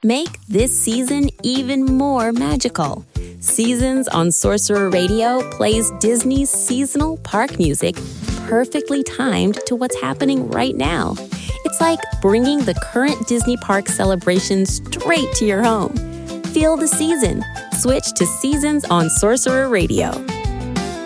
Make this season even more magical. Seasons on Sorcerer Radio plays Disney's seasonal park music perfectly timed to what's happening right now. It's like bringing the current Disney park celebration straight to your home. Feel the season. Switch to Seasons on Sorcerer Radio.